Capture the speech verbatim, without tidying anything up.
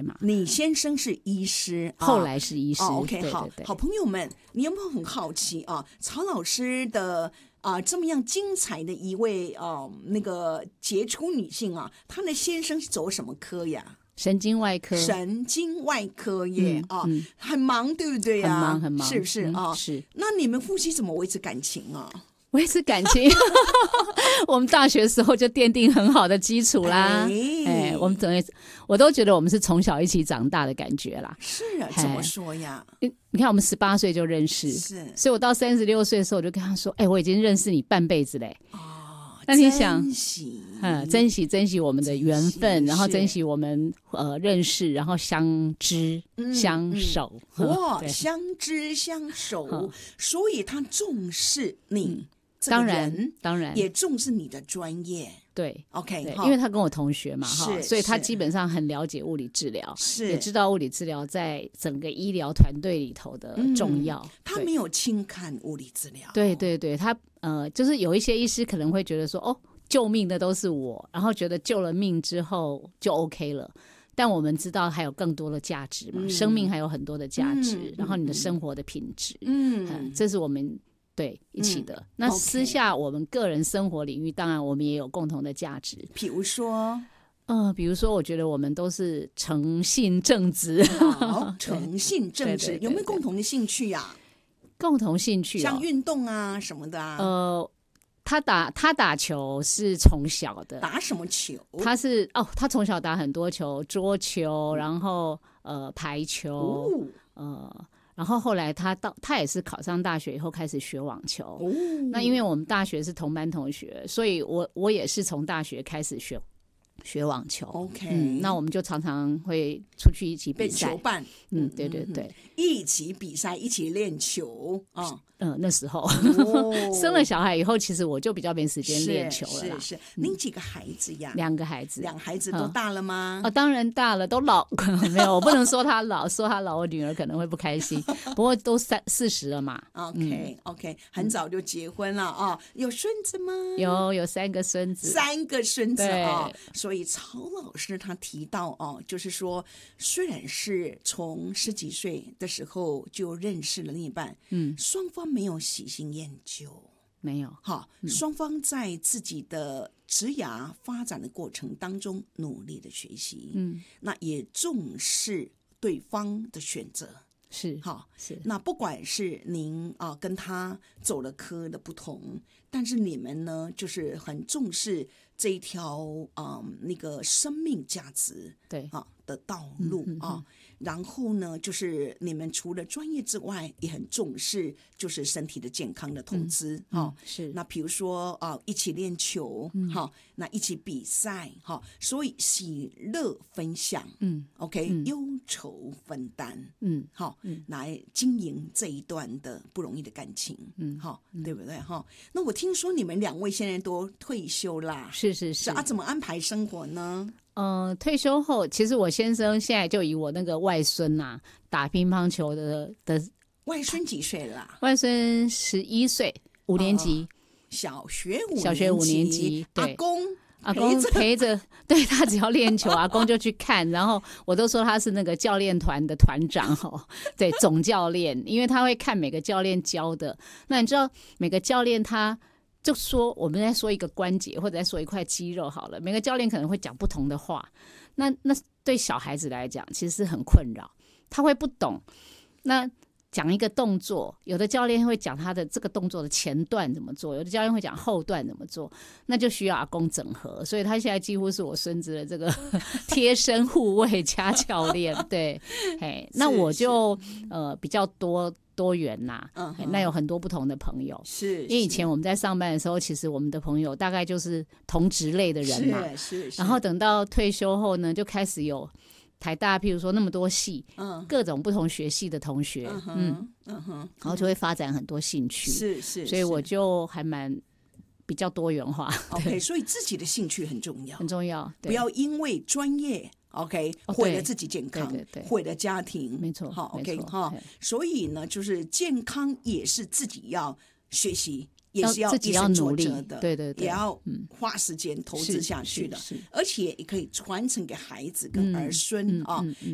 嘛。 你先生是医师， 后来是医师。 哦、OK， 对好对对， 好朋友们，你有没有很好奇啊？曹老师的啊、呃、这么样精彩的一位啊、呃、那个杰出女性啊，她的先生是走什么科呀？ 神经外科。 神经外科耶、 嗯、 啊、 嗯， 很忙对不对呀、 很忙很忙， 是不是、 嗯、 啊？ 是。 那你们夫妻怎么维持感情啊？ 维持感情我们大学时候就奠定很好的基础啦。哎，哎我们等于我都觉得我们是从小一起长大的感觉啦。 是啊，怎么说呀？ 你看我们十八岁就认识， 是， 所以我到三十六岁的时候我就跟他说，哎，我已经认识你半辈子嘞。 哦， 那你想珍惜、 嗯、珍惜珍惜我们的缘分，然后珍惜我们呃认识，然后相知、嗯、相守、 嗯、哇，相知相守，所以他重视你、嗯当然当然也重视你的专业。 对 OK， 对，因为他跟我同学嘛， 是， 所以他基本上很了解物理治疗， 是也知道物理治疗在整个医疗团队里头的重要。嗯、 他没有轻看物理治疗。 对对对，他呃，就是有一些医师可能会觉得说，哦，救命的都是我，然后觉得救了命之后就 OK 了。但我们知道还有更多的价值嘛，嗯、生命还有很多的价值，嗯、然后你的生活的品质，嗯，嗯这是我们。对，一起的、嗯、那私下我们个人生活领域、嗯、当然我们也有共同的价值， 比如说呃，比如说我觉得我们都是诚信正直。 好，诚信正直，对对对对，有没有共同的兴趣呀、啊？ 共同兴趣、哦、 像运动啊什么的啊。 呃他打他打球是从小的。 打什么球？ 他是哦，他从小打很多球，桌球，然后呃排球，哦、呃然后后来他到他也是考上大学以后开始学网球。哦、那因为我们大学是同班同学，所以我我也是从大学开始学学网球。 OK， 嗯，那我们就常常会出去一起比赛。 被球伴， 嗯，对对对， 一起比赛，一起练球啊。 嗯，那时候、哦、生了小孩以后，其实我就比较没时间练球了啦。 是是是，您几个孩子呀？ 两个孩子。 两个孩子都大了吗？ 嗯、哦，当然大了，都老。没有，我不能说他老，说他老，我女儿可能会不开心。不过都三四十了嘛。 OK、嗯、OK， 很早就结婚了啊、哦！有孙子吗？ 有，有三个孙子。 三个孙子啊、哦！所以曹老师他提到哦，就是说，虽然是从十几岁的时候就认识了另一半，嗯，双方没有喜新厌旧， 没有， 好，嗯、双方在自己的职涯发展的过程当中努力的学习，嗯，那也重视对方的选择， 是， 好， 是， 那不管是您啊跟他走了科的不同，但是你们呢，就是很重视这一条啊、嗯、那个生命价值对啊的道路、嗯、啊。然后呢，就是你们除了专业之外，也很重视就是身体的健康的投资哈、嗯哦。 是。 那比如说啊、呃，一起练球，嗯，好、哦，那一起比赛，哈、哦，所以喜乐分享，嗯 ，OK，、嗯、忧愁分担，嗯，好、哦嗯，来经营这一段的不容易的感情，嗯，好、哦嗯，对不对哈、哦？那我听说你们两位现在都退休啦， 是是是啊，怎么安排生活呢？ 呃，退休后，其实我先生现在就以我那个外孙啊，打乒乓球的的外孙几岁了？ 外孙十一岁，五年级， 哦、小学五小学五年级，对， 阿公阿公陪着，对他只要练球，阿公就去看，然后我都说他是那个教练团的团长哦，对，总教练，因为他会看每个教练教的。那你知道每个教练他。就说我们在说一个关节或者在说一块肌肉好了，每个教练可能会讲不同的话，那那对小孩子来讲其实是很困扰，他会不懂。那讲一个动作，有的教练会讲他的这个动作的前段怎么做，有的教练会讲后段怎么做，那就需要阿公整合，所以他现在几乎是我孙子的这个贴身护卫加教练。对，嘿，那我就呃比较多。多元呐、啊，uh-huh. 那有很多不同的朋友， 是， 因为以前我们在上班的时候，其实我们的朋友大概就是同职类的人嘛， 是是是。 然后等到退休后呢，就开始有台大，譬如说那么多系，嗯，各种不同学系的同学，嗯嗯嗯哼，然后就会发展很多兴趣， 是是， 所以我就还蛮比较多元化。 OK， 所以自己的兴趣很重要， 很重要， 不要因为专业。OK， 毁了自己健康， 对对对， 毁了家庭， 没错。 好 ，OK 哈，所以呢，就是健康也是自己要学习，也是要自己要努力的， 对对对， 也要花时间投资下去的， 是是是而且也可以传承给孩子跟儿孙、嗯、啊、嗯嗯。